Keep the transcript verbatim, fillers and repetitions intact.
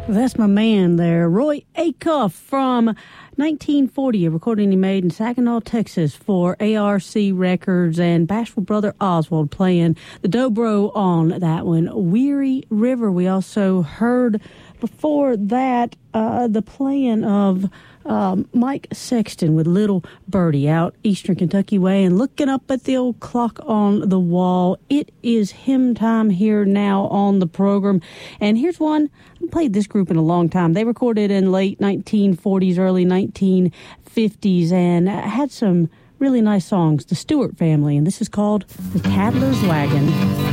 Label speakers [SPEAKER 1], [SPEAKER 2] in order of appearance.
[SPEAKER 1] That's my man there, Roy Acuff from nineteen forty, a recording he made in Saginaw, Texas for A R C Records, and Bashful Brother Oswald playing the dobro on that one, Weary River. We also heard before that uh, the playing of um, Mike Sexton with Little Birdie out Eastern Kentucky way. And looking up at the old clock on the wall, it is hymn time here now on the program. And here's one. I haven't played this group in a long time. They recorded in late nineteen forties, early nineteen fifties, and had some really nice songs. The Stewart Family, and this is called The Tattler's Wagon.